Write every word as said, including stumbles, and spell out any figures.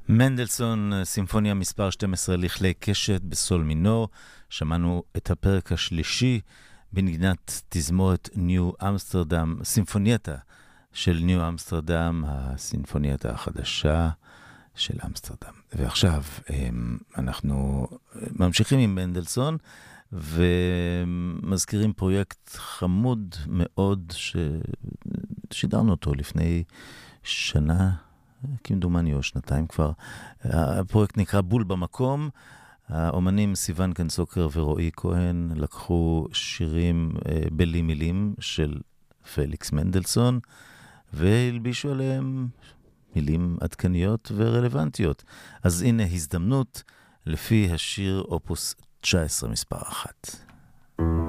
מנדלסון, סימפוניה מספר שתים עשרה לכלי קשת בסול מינור. שמענו את הפרק השלישי בנגינת תזמורת ניו אמסטרדם, סימפונייטה של ניו אמסטרדם, הסימפונייטה החדשה של אמסטרדם. ועכשיו אנחנו ממשיכים עם מנדלסון ומזכירים פרויקט חמוד מאוד ששידרנו אותו לפני שנה, כמדומני או שנתיים כבר. הפרויקט נקרא בול במקום. האומנים סיוון קנסוקר ורועי כהן לקחו שירים בלי מילים של פליקס מנדלסון והלבישו עליהם מילים עדכניות ורלוונטיות. אז הנה הזדמנות לפי השיר אופוס תשע עשרה מספר אחת.